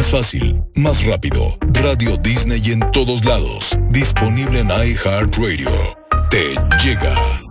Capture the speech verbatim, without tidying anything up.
Más fácil, más rápido. Radio Disney en todos lados. Disponible en iHeartRadio. Te llega.